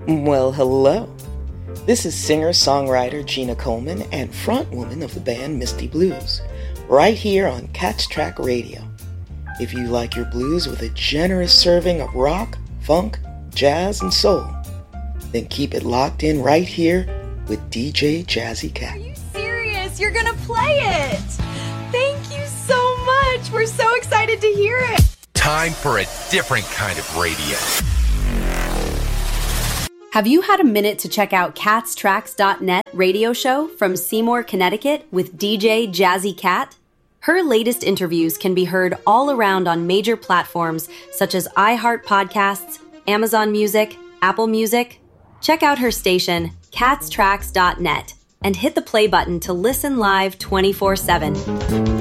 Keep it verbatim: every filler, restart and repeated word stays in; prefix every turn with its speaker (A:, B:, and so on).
A: Well, hello. This is singer-songwriter Gina Coleman and frontwoman of the band Misty Blues, right here on Cat's Track Radio. If you like your blues with a generous serving of rock, funk, jazz, and soul, then keep it locked in right here with D J Jazzy Cat.
B: Are you serious? You're gonna play it! Thank you so much! We're so excited to hear it!
C: Time for a different kind of radio.
D: Have you had a minute to check out cats tracks dot net radio show from Seymour, Connecticut with D J Jazzy Cat? Her latest interviews can be heard all around on major platforms such as iHeart Podcasts, Amazon Music, Apple Music. Check out her station, cats tracks dot net, and hit the play button to listen live twenty-four seven.